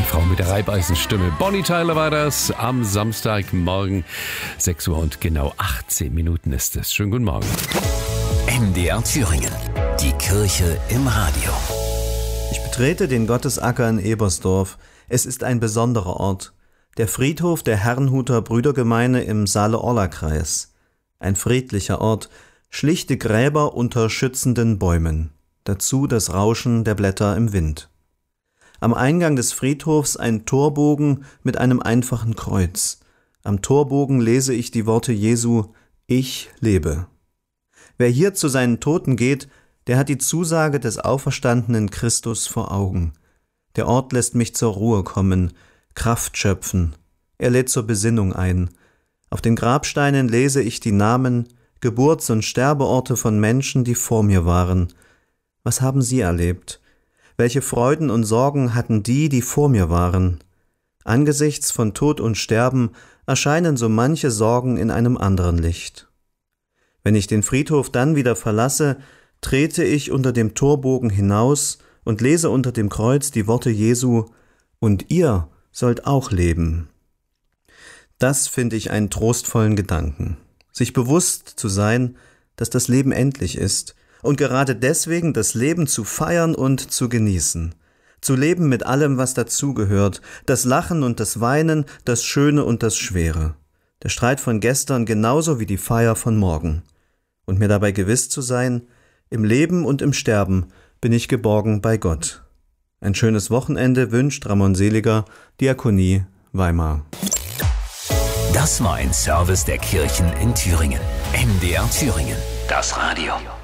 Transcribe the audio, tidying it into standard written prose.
Frau mit der Reibeisenstimme. Bonnie Tyler war das am Samstagmorgen. 6 Uhr und genau 18 Minuten ist es. Schönen guten Morgen. MDR Thüringen. Die Kirche im Radio. Ich betrete den Gottesacker in Ebersdorf. Es ist ein besonderer Ort. Der Friedhof der Herrnhuter Brüdergemeine im Saale-Orla-Kreis. Ein friedlicher Ort, schlichte Gräber unter schützenden Bäumen. Dazu das Rauschen der Blätter im Wind. Am Eingang des Friedhofs ein Torbogen mit einem einfachen Kreuz. Am Torbogen lese ich die Worte Jesu: Ich lebe. Wer hier zu seinen Toten geht, der hat die Zusage des auferstandenen Christus vor Augen. Der Ort lässt mich zur Ruhe kommen, Kraft schöpfen. Er lädt zur Besinnung ein. Auf den Grabsteinen lese ich die Namen, Geburts- und Sterbeorte von Menschen, die vor mir waren. Was haben sie erlebt? Welche Freuden und Sorgen hatten die vor mir waren? Angesichts von Tod und Sterben erscheinen so manche Sorgen in einem anderen Licht. Wenn ich den Friedhof dann wieder verlasse, trete ich unter dem Torbogen hinaus und lese unter dem Kreuz die Worte Jesu: Und ihr sollt auch leben. Das finde ich einen trostvollen Gedanken. Sich bewusst zu sein, dass das Leben endlich ist und gerade deswegen das Leben zu feiern und zu genießen. Zu leben mit allem, was dazugehört, das Lachen und das Weinen, das Schöne und das Schwere. Der Streit von gestern genauso wie die Feier von morgen. Und mir dabei gewiss zu sein, im Leben und im Sterben bin ich geborgen bei Gott. Ein schönes Wochenende wünscht Ramon Seliger, Diakonie, Weimar. Das war ein Service der Kirchen in Thüringen. MDR Thüringen. Das Radio.